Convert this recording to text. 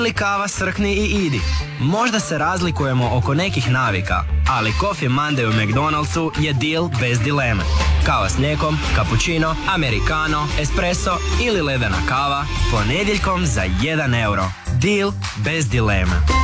ili kava srkni i idi. Možda se razlikujemo oko nekih navika, ali Coffee Monday u McDonald'su je deal bez dileme. Kava s mlijekom, cappuccino, americano, espresso ili ledena kava ponedjeljkom za 1 euro. Deal bez dileme.